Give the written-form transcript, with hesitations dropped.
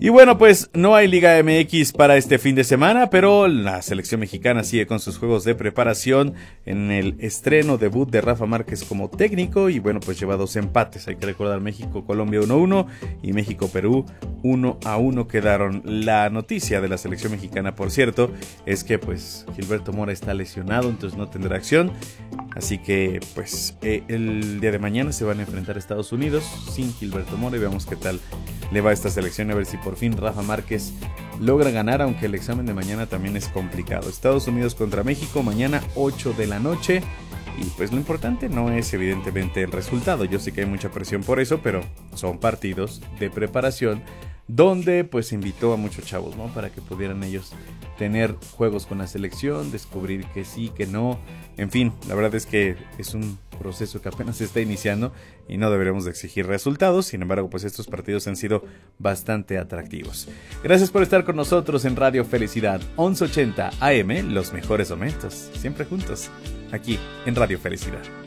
Y bueno, pues no hay Liga MX para este fin de semana, pero la selección mexicana sigue con sus juegos de preparación en el estreno debut de Rafa Márquez como técnico. Y bueno, pues lleva 2 empates. Hay que recordar México-Colombia 1-1 y México-Perú 1-1 quedaron. La noticia de la selección mexicana, por cierto, es que pues Gilberto Mora está lesionado, entonces no tendrá acción. Así que pues el día de mañana se van a enfrentar a Estados Unidos sin Gilberto Mora y veamos qué tal le va a esta selección, a ver si por fin Rafa Márquez logra ganar, aunque el examen de mañana también es complicado. Estados Unidos contra México, mañana 8 de la noche. Y pues lo importante no es evidentemente el resultado. Yo sé que hay mucha presión por eso, pero son partidos de preparación donde pues invitó a muchos chavos, ¿no? Para que pudieran ellos tener juegos con la selección, descubrir que sí, que no. En fin, la verdad es que es un proceso que apenas se está iniciando y no deberemos de exigir resultados. Sin embargo, pues estos partidos han sido bastante atractivos. Gracias por estar con nosotros en Radio Felicidad 1180 AM, los mejores momentos, siempre juntos, aquí en Radio Felicidad.